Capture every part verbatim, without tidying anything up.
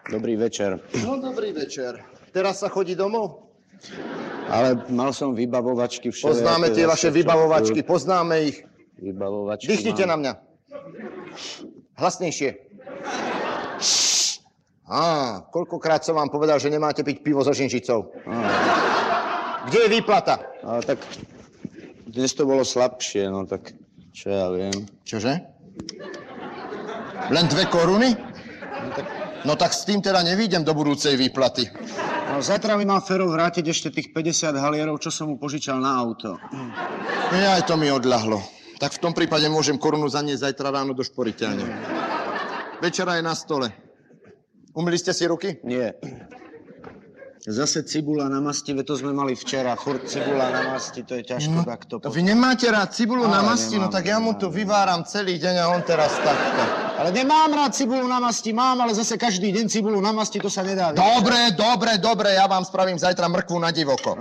Dobrý večer. No, dobrý večer. Teraz sa chodí domov? Ale mal som vybavovačky všelijaké. Poznáme tie vaše vybavovačky, poznáme ich. Vybavovačky Dýchnite mám. na mňa. Hlasnejšie. Á, koľkokrát som vám povedal, že nemáte piť pivo so žinžicou. Á. Kde je výplata? Ale tak dnes to bolo slabšie, no tak čo ja viem. Čože? Len dve koruny? No tak s tým teda nevídem do budúcej výplaty. No, zajtra mi má Fero vrátiť ešte tých päťdesiat halierov, čo som mu požičal na auto. Ja, aj to mi odľahlo. Tak v tom prípade môžem korunu zaniesť zajtra ráno do šporiteľne. Večera je na stole. Umyli ste si ruky? Nie. Zase cibula na masti, to sme mali včera. Furt cibula na masti, to je ťažko No, takto. to vy nemáte rád cibulu Ale na masti, nemám, no tak ja mu nemám. to vyváram celý deň a on teraz takto. Ale nemám rád cibulu na masti, mám, ale zase každý deň cibulu na masti, to sa nedá. Dobre, dobre, dobre, ja vám spravím zajtra mrkvu na divoko.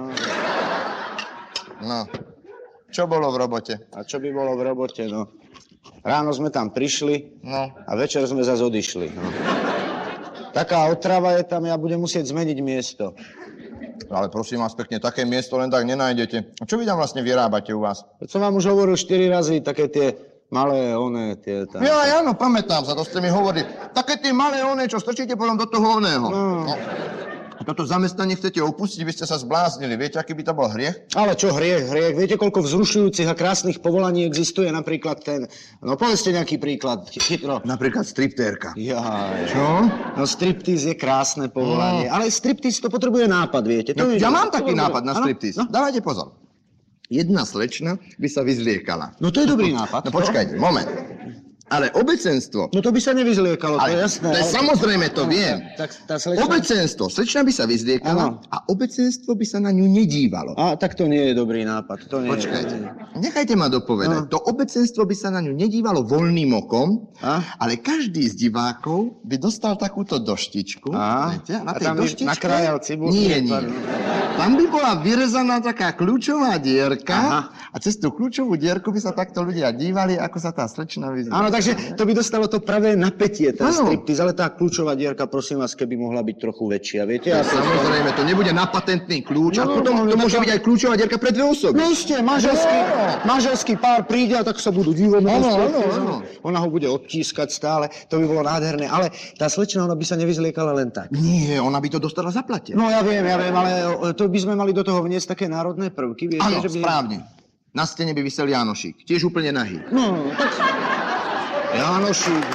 No, čo bolo v robote? A čo by bolo v robote, no? Ráno sme tam prišli No. a večer sme zase odišli. No. Taká otrava je tam, ja budem musieť zmeniť miesto. Ale prosím vás pekne, také miesto len tak nenájdete. A čo vy tam vlastne vyrábate u vás? Veď som vám už hovoril štyri razy, také tie malé, oné, tie tam. Ja, áno, pamätám sa, to ste mi hovorili. Také tie malé oné, čo strčíte potom do toho oného. No. No. A toto zamestnanie chcete opustiť, by ste sa zbláznili. Viete, aký by to bol hriech? Ale čo hriech, hriech. Viete, koľko vzrušujúcich a krásnych povolaní existuje? Napríklad ten, no povedzte nejaký príklad, chytro. Napríklad striptérka. Jaj. Čo? No striptease je krásne povolanie, ale striptease to potrebuje nápad, viete? To No, je- ja mám to taký je- nápad na Áno? striptease. No. Dávajte pozor. Jedna slečna by sa vyzliekala. No to je dobrý nápad. No počkajte, moment. Ale obecenstvo... No to by sa nevyzliekalo, to je Ale jasné. to je ale- samozrejme, to viem. Tak tá slečna... Obecenstvo. Slečna by sa vyzliekala Áno. a obecenstvo by sa na ňu nedívalo. A tak to nie je dobrý nápad, to nie Počkajte, je. nechajte ma dopovedať. No. To obecenstvo by sa na ňu nedívalo voľným okom, A? ale každý z divákov by dostal takúto doštičku. A? Viete? A Na tej tam by doštičke... nakrájal cibulku? Nie, nie. Tam by bola vyrezaná taká kľúčová dierka Aha. a cez tú kľúčovú dierku by sa takto ľudia dívali, ako sa tá slečna vyzerá. Áno, takže to by dostalo to pravé napätie, ten Áno. striptease, ale tá kľúčová dierka, prosím vás, keby mohla byť trochu väčšia, viete? Ja, Ja som... samozrejme, to nebude na patentný kľúč, a No, potom no, to no, môže taká- byť aj kľúčová dierka pre dve osoby. No iste, manželský, manželský pár príde a tak sa budú dívať. na Áno, ten áno, striptease. áno. Ona ho bude odtískať stále, to by bolo nádherné, ale tá slečna, ona by sa nevyzliekala len tak. Nie, ona by to dostala zaplatené. No ja viem, ja viem, ale to by sme mali do toho vniesť také národné prvky, viete? Áno, že by... správne. Na stene by visel Jánošík, tiež úplne nahý. No, tak... Jánošík...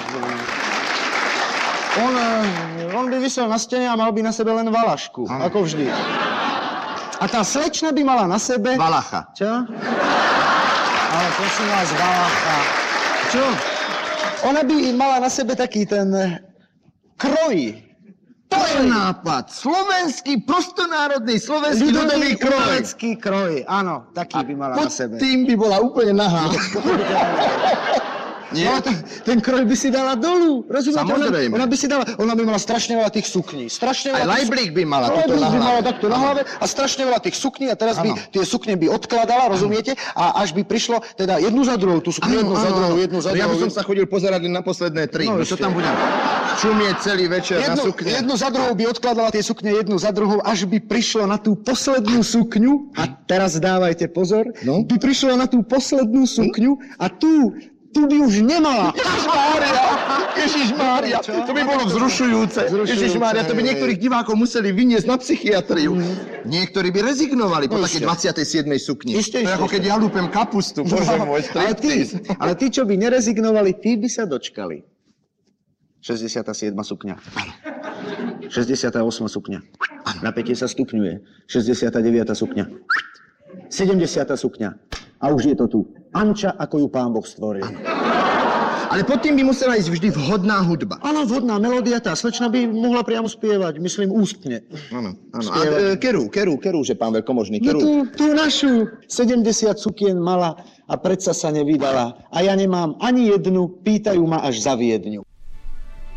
On, eh, on by vysel na stene a mal by na sebe len valašku, Áno. ako vždy. A tá slečna by mala na sebe... Valacha. Čo? Ale prosím vás, valacha. Čo? Ona by mala na sebe taký ten eh, kroj. To je nápad. Slovenský, prostonárodný, slovenský ľudový kroj. umelecký kroj. Áno, taký by mala na Pod sebe. tým by bola úplne nahá. Nie? No, ten, ten kroj by si dala dolu, rozumiete? Samozrejme. Ona, ona by si dala, ona by mala strašne veľa tých sukní. Strašne Aj veľa tých lajblík by mala sukní. tuto Lajblík na by mala hlave. takto na hlave a strašne veľa tých sukní a teraz by Áno. tie sukne by odkladala, rozumiete? A až by prišlo teda jednu za druhou, tú sukňu jednu za druhou, jednu za Ja by druhou. som sa chodil pozerať len na posledné tri. No, No, čo ešte. tam budem čumieť celý večer na Jednu, sukne. jednu za druhou by odkladala tie sukne jednu za druhou, až by prišlo na tú poslednú sukňu, a teraz dávajte pozor, No. by prišlo na tú poslednú sukňu a tú, tu by už nemala. Ježišmária, Ježišmária, to by bolo vzrušujúce. Vzrušujúce, Ježišmária, to by hej. niektorých divákov museli vyniesť na psychiatriu. Niektorí by rezignovali po No, takej iste. dvadsiatej siedmej sukni. Iste, To je iste, ako iste. keď ja lúpem kapustu, bože môj, ale, tí, striptease. ale tí, čo by nerezignovali, tí by sa dočkali. šesťdesiata siedma sukňa. šesťdesiata ôsma sukňa. Napätie sa stupňuje. šesťdesiata deviata sukňa. sedemdesiata sukňa. A už je to tu. Anča, ako ju Pán Boh stvoril. Ale pod tým by musela ísť vždy vhodná hudba. Áno, vhodná melódia, tá slečna by mohla priamo spievať, myslím, ústne. Áno, áno. A Spievať. e, keru, keru, keru, že pán veľkomožný, No keru. tú, tú našu sedemdesiat sukien mala a predsa sa nevydala. A ja nemám ani jednu, pýtajú ma až za Viedňu.